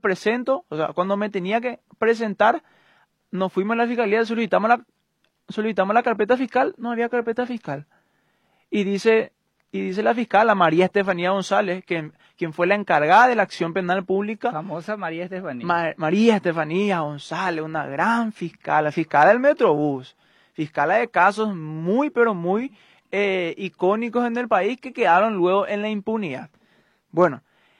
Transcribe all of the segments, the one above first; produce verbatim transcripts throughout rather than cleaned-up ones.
presento, o sea, cuando me tenía que presentar, nos fuimos a la fiscalía, solicitamos la, solicitamos la carpeta fiscal, no había carpeta fiscal. Y dice, y dice la fiscal, a María Estefanía González, que, quien fue la encargada de la acción penal pública. Famosa María Estefanía. Ma, María Estefanía González, una gran fiscal, fiscal del Metrobús, fiscal de casos muy, pero muy eh, icónicos en el país que quedaron luego en la impunidad. Bueno,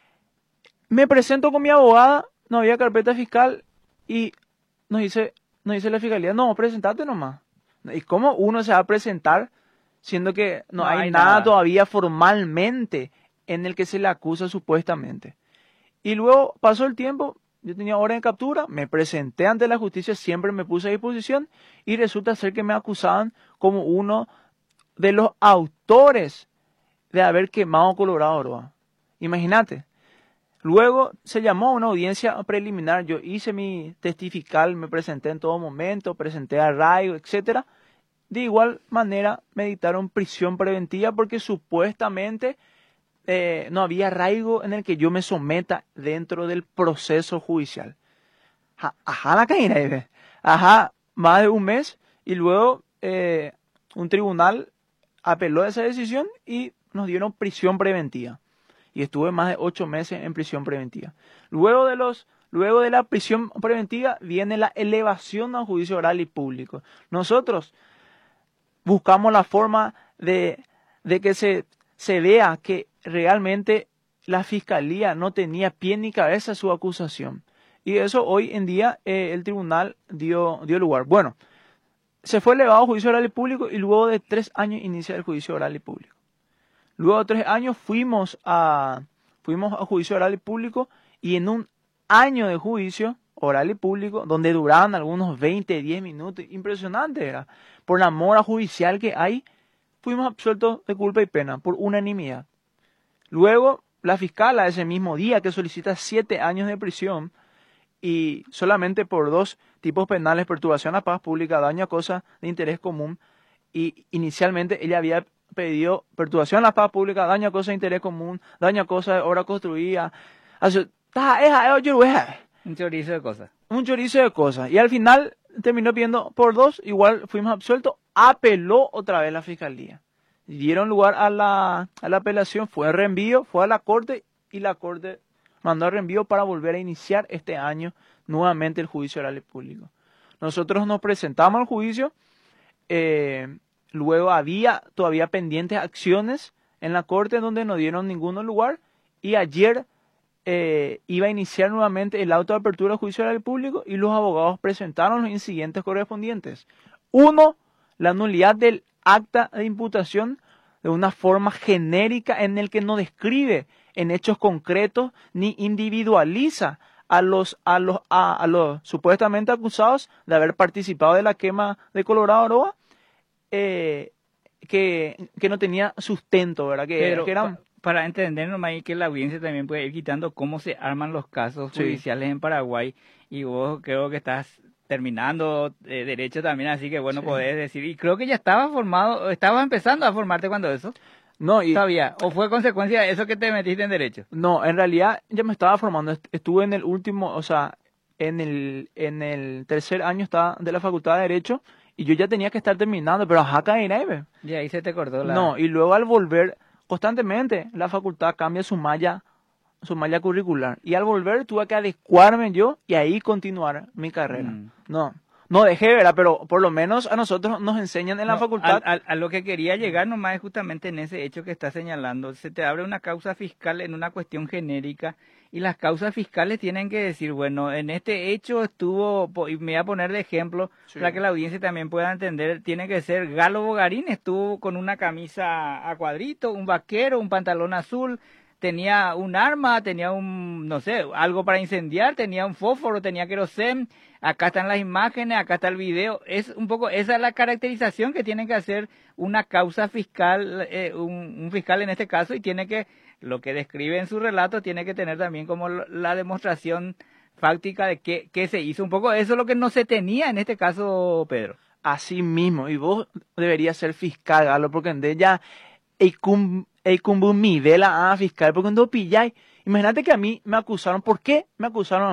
me presento con mi abogada, no había carpeta fiscal y nos dice, nos dice la fiscalía, no, presentate nomás. ¿Y cómo uno se va a presentar siendo que no, no hay, hay nada, nada todavía formalmente en el que se le acusa supuestamente? Y luego pasó el tiempo, yo tenía orden de captura, me presenté ante la justicia, siempre me puse a disposición y resulta ser que me acusaban como uno de los autores de haber quemado Colorado Oroa. Imagínate. Luego se llamó a una audiencia preliminar, yo hice mi testifical, me presenté en todo momento, presenté arraigo, etcétera. De igual manera me dictaron prisión preventiva porque supuestamente eh, no había arraigo en el que yo me someta dentro del proceso judicial. Ajá, ajá la caída, ajá, más de un mes y luego eh, un tribunal apeló a esa decisión y nos dieron prisión preventiva. Y estuve más de ocho meses en prisión preventiva. Luego de, los, luego de la prisión preventiva viene la elevación a juicio oral y público. Nosotros buscamos la forma de, de que se, se vea que realmente la fiscalía no tenía pie ni cabeza a su acusación. Y eso hoy en día eh, el tribunal dio, dio lugar. Bueno, se fue elevado a juicio oral y público y luego de tres años inicia el juicio oral y público. Luego de tres años fuimos a, fuimos a juicio oral y público y en un año de juicio oral y público, donde duraban algunos veinte, diez minutos, impresionante era, por la mora judicial que hay, fuimos absueltos de culpa y pena por unanimidad. Luego, la fiscal a ese mismo día que solicita siete años de prisión y solamente por dos tipos penales, perturbación a la paz pública, daño a cosa de interés común, y inicialmente ella había pedido perturbación a la paz pública, daño a cosa de interés común, daño a cosa de obra construida. Un chorizo de cosas. Un chorizo de cosas. Y al final terminó pidiendo por dos, igual fuimos absueltos, apeló otra vez la fiscalía. Dieron lugar a la, a la apelación, fue reenvío, fue a la corte y la corte mandó a reenvío para volver a iniciar este año nuevamente el juicio oral y público. Nosotros nos presentamos al juicio, eh, luego había todavía pendientes acciones en la corte donde no dieron ningún lugar y ayer eh, iba a iniciar nuevamente el auto de apertura del juicio oral y público y los abogados presentaron los incidentes correspondientes. Uno, la nulidad del acta de imputación de una forma genérica en el que no describe en hechos concretos ni individualiza a los, a los, a, a los supuestamente acusados de haber participado de la quema de Colorado Oroa. Eh, que, que no tenía sustento, ¿verdad? Que, Pero, que eran... pa, para entender nomás y que la audiencia también puede ir quitando cómo se arman los casos sí. judiciales en Paraguay, y vos creo que estás terminando eh, derecho también, así que bueno, sí. Podés decir, y creo que ya estabas formado, estabas empezando a formarte cuando eso. No, y... ¿Sabía? ¿O fue consecuencia de eso que te metiste en derecho? No, en realidad ya me estaba formando, estuve en el último, o sea, en el, en el tercer año estaba de la Facultad de Derecho, y yo ya tenía que estar terminando, pero ajá, caeré. Y ahí se te cortó la... No, y luego al volver, constantemente la facultad cambia su malla, su malla curricular. Y al volver tuve que adecuarme yo y ahí continuar mi carrera. Mm. No, no dejé, ¿verdad? Pero por lo menos a nosotros nos enseñan en no, la facultad. A, a, a lo que quería llegar nomás es justamente en ese hecho que está señalando. Se te abre una causa fiscal en una cuestión genérica. Y las causas fiscales tienen que decir, bueno, en este hecho estuvo, y me voy a poner de ejemplo, sí. Para que la audiencia también pueda entender, tiene que ser Galo Bogarín, estuvo con una camisa a cuadrito, un vaquero, un pantalón azul, tenía un arma, tenía un, no sé, algo para incendiar, tenía un fósforo, tenía querosén, acá están las imágenes, acá está el video, es un poco, esa es la caracterización que tiene que hacer una causa fiscal, eh, un, un fiscal en este caso, y tiene que, lo que describe en su relato, tiene que tener también como la demostración fáctica de qué, qué se hizo, un poco eso es lo que no se tenía en este caso, Pedro. Así mismo, y vos deberías ser fiscal, Galo, porque en ella el cum, el cumbu mi vela a fiscal, porque cuando pilláis, imagínate que a mí me acusaron, ¿por qué me acusaron a